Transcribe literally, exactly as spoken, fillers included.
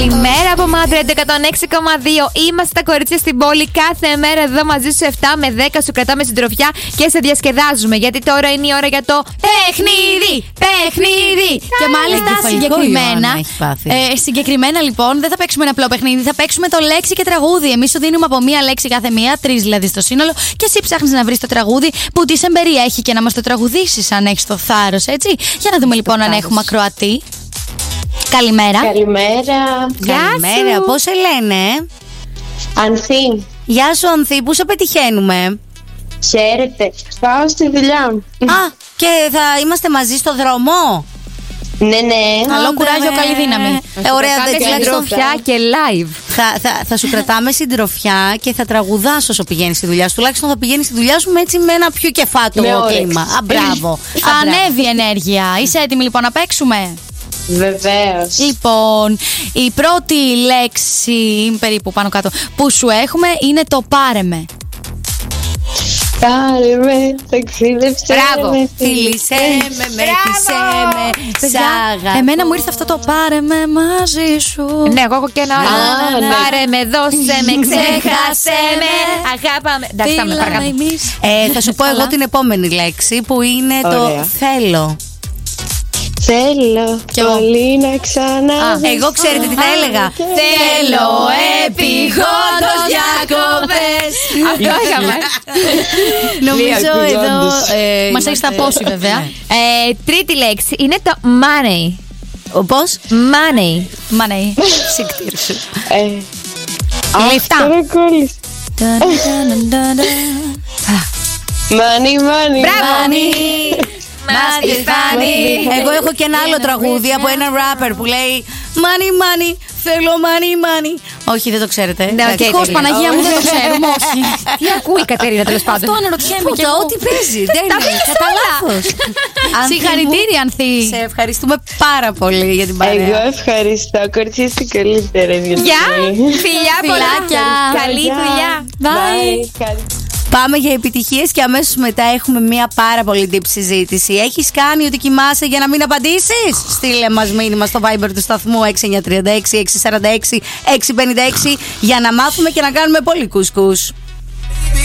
Καλημέρα από Madrid εκατόν έξι κόμμα δύο. Είμαστε τα κορίτσια στην πόλη. Κάθε μέρα εδώ μαζί σου εφτά με δέκα σου κρατάμε συντροφιά και σε διασκεδάζουμε. Γιατί τώρα είναι η ώρα για το παιχνίδι! Παιχνίδι! Και μάλιστα συγκεκριμένα. Ε, συγκεκριμένα λοιπόν, δεν θα παίξουμε ένα απλό παιχνίδι, θα παίξουμε το λέξη και τραγούδι. Εμείς σου δίνουμε από μία λέξη κάθε μία, τρεις δηλαδή στο σύνολο. Και εσύ ψάχνεις να βρεις το τραγούδι που τι εμπεριέχει και να μας το τραγουδήσεις, αν έχεις το θάρρος, έτσι. Για να δούμε λοιπόν αν έχουμε ακροατή. Καλημέρα. Καλημέρα. Καλημέρα. Πώς σε λένε? Ανθή. Γεια σου Ανθή, πού σε πετυχαίνουμε? Χαίρετε. Πάω στη δουλειά. Α, και θα είμαστε μαζί στο δρόμο. Ναι, ναι. Καλό κουράγιο, καλή δύναμη. Ε, ωραία, δεν συντροφιά και live. Θα, θα, θα σου κρατάμε συντροφιά και θα τραγουδάς όσο πηγαίνεις στη δουλειά σου. Τουλάχιστον θα πηγαίνεις στη δουλειά σου με, έτσι, με ένα πιο κεφάτο κλίμα. Α, μπράβο. Θα ανέβει η ενέργεια. Είσαι έτοιμη λοιπόν να παίξουμε? Βεβαίως. Λοιπόν, η πρώτη λέξη περίπου πάνω κάτω που σου έχουμε είναι το πάρε με. Πάρε με, ταξίδεψε Μπράβο. με, Φίλησέ με, μέτρησέ με, σ' αγαπώ. Εμένα μου ήρθε αυτό το πάρε με μαζί σου. Ναι, εγώ έχω και ένα άλλο. Α, ναι. Πάρε με, δώσε με, ξέχασε με, αγάπαμε. Εντάξει, πάμε παρακάτω. Ε, θα σου πω εγώ την επόμενη λέξη που είναι το Ωραία. θέλω. Θέλω πολύ να ξαναδείς. Εγώ ξέρετε τι θα έλεγα? Θέλω επιγόντως διακοπές. Αυτό είχαμε. Νομίζω εδώ επιγόντως. μας έχει τα πόση βέβαια. Ε, Τρίτη λέξη είναι το money. Πώς? Money. Μανέι, σύκτηρ σου. Ε, Λεφτά. Τώρα κόλλησε. Μάνι, μάνι. Μπράβο. Μας τη φάνη. Εγώ έχω και ένα άλλο τραγούδι από έναν ράπερ που λέει money, money, θέλω money, money. Όχι, δεν το ξέρετε. Ευτυχώς, Παναγία μου, δεν το ξέρουμε, όχι. Τι ακούει η Κατερίνα τέλος πάντων? Αυτό αναρωτιέμαι και εγώ. Ό,τι παίζει. Δεν είναι κατά λάθος. Συγχαρητήρια, Ανθή. Σε ευχαριστούμε πάρα πολύ για την παρέα. Εγώ ευχαριστώ. Κορίτσια, είστε καλύτερα. Γεια, φιλιά, Φιλάκια. πολλά. Καλή δουλειά. Bye. Πάμε για επιτυχίες και αμέσως μετά έχουμε μια πάρα πολύ deep συζήτηση. Έχεις κάνει ότι κοιμάσαι για να μην απαντήσεις? Στείλε μας μήνυμα στο Viber του σταθμού έξι εννιά τρία έξι έξι τέσσερα έξι έξι πέντε έξι για να μάθουμε και να κάνουμε πολύ κουσκούς.